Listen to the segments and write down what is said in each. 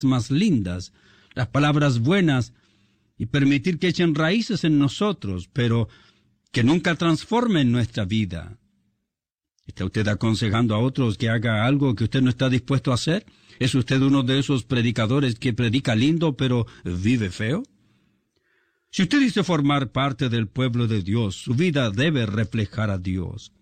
más lindas, las palabras buenas, y permitir que echen raíces en nosotros, pero que nunca transformen nuestra vida. ¿Está usted aconsejando a otros que haga algo que usted no está dispuesto a hacer? ¿Es usted uno de esos predicadores que predica lindo pero vive feo? Si usted dice formar parte del pueblo de Dios, su vida debe reflejar a Dios.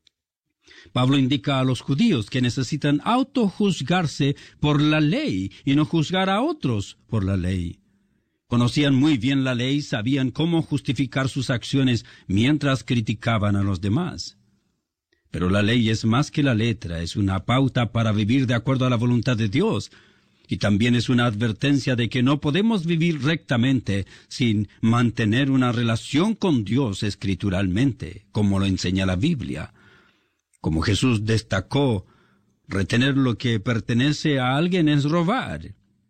Pablo indica a los judíos que necesitan autojuzgarse por la ley y no juzgar a otros por la ley. Conocían muy bien la ley, sabían cómo justificar sus acciones mientras criticaban a los demás. Pero la ley es más que la letra, es una pauta para vivir de acuerdo a la voluntad de Dios, y también es una advertencia de que no podemos vivir rectamente sin mantener una relación con Dios escrituralmente, como lo enseña la Biblia. Como Jesús destacó, retener lo que pertenece a alguien es robar,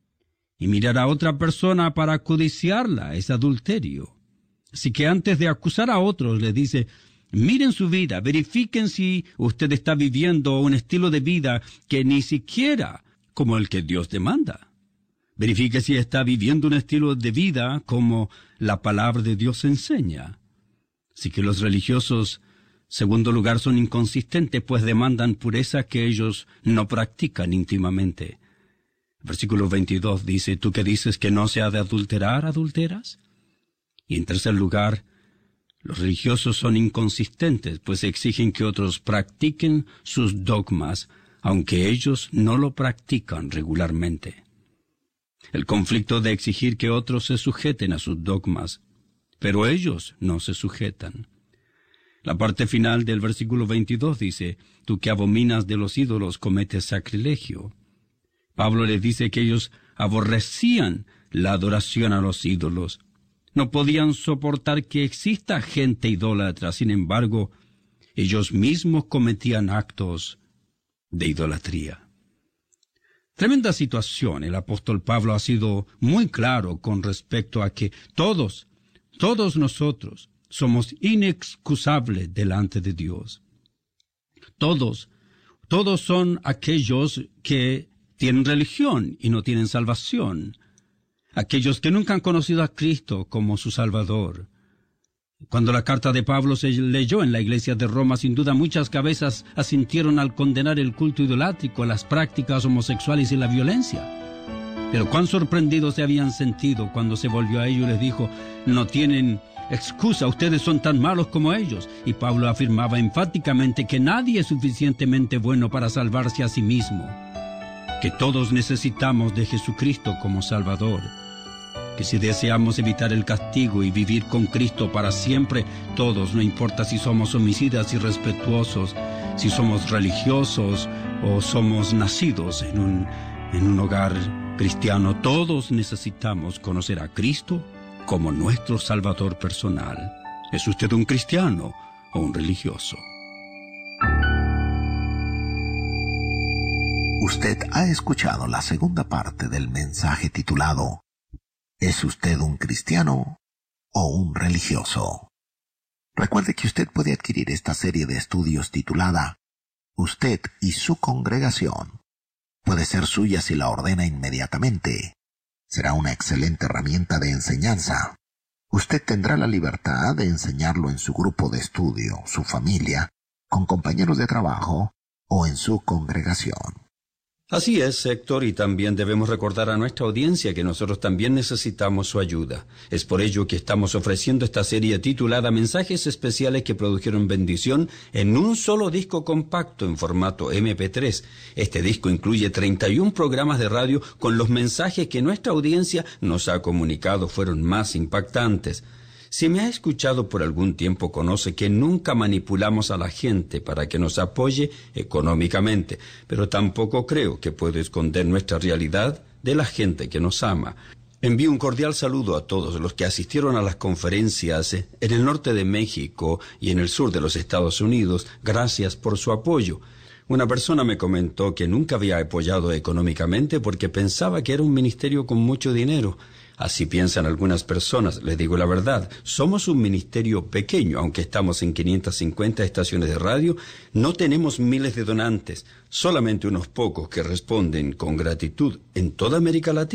y mirar a otra persona para codiciarla es adulterio. Así que antes de acusar a otros, le dice, miren su vida, verifiquen si usted está viviendo un estilo de vida que ni siquiera como el que Dios demanda. Verifique si está viviendo un estilo de vida como la palabra de Dios enseña. Así que los religiosos, segundo lugar, son inconsistentes, pues demandan pureza que ellos no practican íntimamente. Versículo 22 dice, ¿tú que dices que no se ha de adulterar, adulteras? Y en tercer lugar, los religiosos son inconsistentes, pues exigen que otros practiquen sus dogmas, aunque ellos no lo practican regularmente. El conflicto de exigir que otros se sujeten a sus dogmas, pero ellos no se sujetan. La parte final del versículo 22 dice, tú que abominas de los ídolos cometes sacrilegio. Pablo les dice que ellos aborrecían la adoración a los ídolos. No podían soportar que exista gente idólatra, sin embargo, ellos mismos cometían actos de idolatría. Tremenda situación. El apóstol Pablo ha sido muy claro con respecto a que todos nosotros somos inexcusables delante de Dios. Todos son aquellos que tienen religión y no tienen salvación. Aquellos que nunca han conocido a Cristo como su Salvador. Cuando la carta de Pablo se leyó en la iglesia de Roma, sin duda muchas cabezas asintieron al condenar el culto idolátrico, las prácticas homosexuales y la violencia. Pero cuán sorprendidos se habían sentido cuando se volvió a ellos y les dijo, no tienen excusa, ustedes son tan malos como ellos. Y Pablo afirmaba enfáticamente que nadie es suficientemente bueno para salvarse a sí mismo, que todos necesitamos de Jesucristo como Salvador, que si deseamos evitar el castigo y vivir con Cristo para siempre, todos, no importa si somos homicidas irrespetuosos, si somos religiosos o somos nacidos en un hogar cristiano, todos necesitamos conocer a Cristo como nuestro Salvador personal. ¿Es usted un cristiano o un religioso? Usted ha escuchado la segunda parte del mensaje titulado ¿Es usted un cristiano o un religioso? Recuerde que usted puede adquirir esta serie de estudios titulada Usted y su congregación. Puede ser suya si la ordena inmediatamente. Será una excelente herramienta de enseñanza. Usted tendrá la libertad de enseñarlo en su grupo de estudio, su familia, con compañeros de trabajo o en su congregación. Así es, Héctor, y también debemos recordar a nuestra audiencia que nosotros también necesitamos su ayuda. Es por ello que estamos ofreciendo esta serie titulada Mensajes Especiales que Produjeron Bendición en un solo disco compacto en formato MP3. Este disco incluye 31 programas de radio con los mensajes que nuestra audiencia nos ha comunicado fueron más impactantes. Si me ha escuchado por algún tiempo, conoce que nunca manipulamos a la gente para que nos apoye económicamente, pero tampoco creo que puedo esconder nuestra realidad de la gente que nos ama. Envío un cordial saludo a todos los que asistieron a las conferencias en el norte de México y en el sur de los Estados Unidos. Gracias por su apoyo. Una persona me comentó que nunca había apoyado económicamente porque pensaba que era un ministerio con mucho dinero. Así piensan algunas personas. Les digo la verdad, somos un ministerio pequeño, aunque estamos en 550 estaciones de radio, no tenemos miles de donantes, solamente unos pocos que responden con gratitud en toda América Latina.